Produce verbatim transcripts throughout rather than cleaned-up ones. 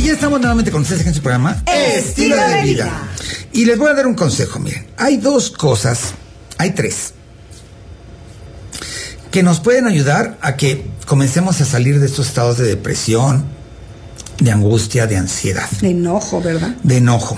ya estamos nuevamente con ustedes en su programa Estilo de Vida. Y les voy a dar un consejo, miren. Hay dos cosas, hay tres, que nos pueden ayudar a que comencemos a salir de estos estados de depresión, de angustia, de ansiedad. De enojo, ¿verdad? De enojo.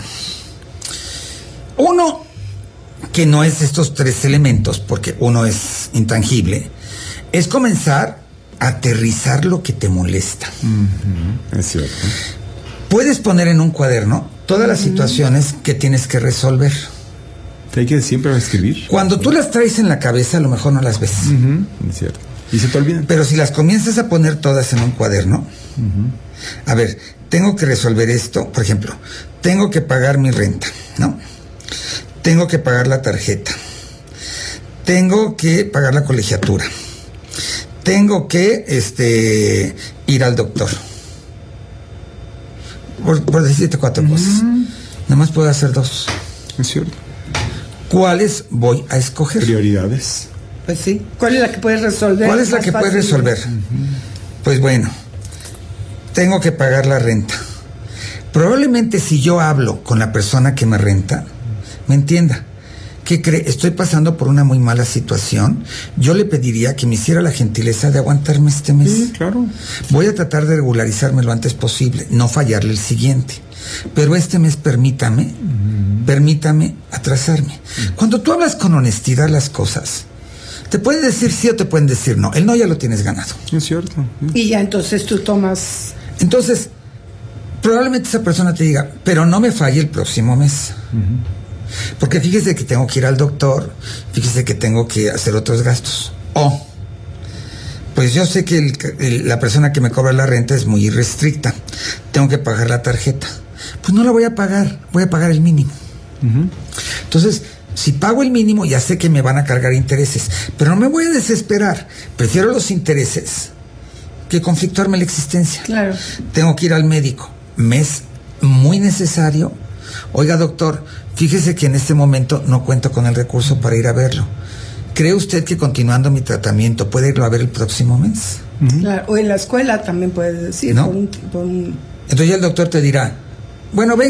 Uno, que no es estos tres elementos, porque uno es intangible, es comenzar a aterrizar lo que te molesta. Uh-huh. Es cierto. Puedes poner en un cuaderno todas las uh-huh. situaciones que tienes que resolver. Hay que siempre escribir. Cuando tú las traes en la cabeza, a lo mejor no las ves. Uh-huh. Es cierto. Y se te olvidan. Pero si las comienzas a poner todas en un cuaderno, uh-huh. a ver, tengo que resolver esto, por ejemplo, tengo que pagar mi renta, ¿no? Tengo que pagar la tarjeta. Tengo que pagar la colegiatura. Tengo que este, ir al doctor. Por, por decirte cuatro uh-huh. cosas. Nada más puedo hacer dos. Es cierto. ¿Cuáles voy a escoger? Prioridades. Pues sí. ¿Cuál es la que puedes resolver? ¿Cuál es la que puedes resolver? Uh-huh. Pues bueno, tengo que pagar la renta. Probablemente si yo hablo con la persona que me renta, me entienda. ¿Qué cree? Estoy pasando por una muy mala situación. Yo le pediría que me hiciera la gentileza de aguantarme este mes. Sí, claro. Voy a tratar de regularizarme lo antes posible, no fallarle el siguiente. Pero este mes permítame, uh-huh. permítame atrasarme. Uh-huh. Cuando tú hablas con honestidad las cosas, te pueden decir sí o te pueden decir no. El no ya lo tienes ganado. Es cierto. Y ya entonces tú tomas... Entonces, probablemente esa persona te diga, pero no me falle el próximo mes. Uh-huh. Porque fíjese que tengo que ir al doctor, fíjese que tengo que hacer otros gastos. O, pues yo sé que el, el, la persona que me cobra la renta es muy irrestricta, tengo que pagar la tarjeta. Pues no la voy a pagar, voy a pagar el mínimo. Uh-huh. Entonces, si pago el mínimo, ya sé que me van a cargar intereses, pero no me voy a desesperar. Prefiero los intereses que conflictuarme la existencia. Claro. Tengo que ir al médico, me es muy necesario. Oiga, doctor, fíjese que en este momento no cuento con el recurso para ir a verlo. ¿Cree usted que continuando mi tratamiento puede irlo a ver el próximo mes? Uh-huh. Claro, o en la escuela también puedes decir. ¿No? Por un, por un... Entonces ya el doctor te dirá, bueno, ven.